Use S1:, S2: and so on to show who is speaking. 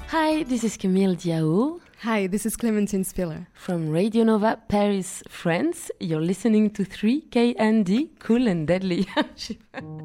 S1: Hi, this is Camille Diao.
S2: Hi, this is Clementine Spiller.
S1: From Radio Nova Paris, France. You're listening to 3KND, Cool and Deadly.